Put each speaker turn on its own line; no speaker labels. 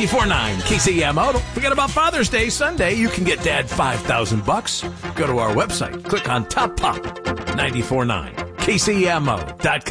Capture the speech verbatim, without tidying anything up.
ninety-four point nine K C M O. Don't forget about Father's Day Sunday. You can get Dad five thousand bucks. Go to our website. Click on Top Pop. ninety-four point nine K C M O dot com.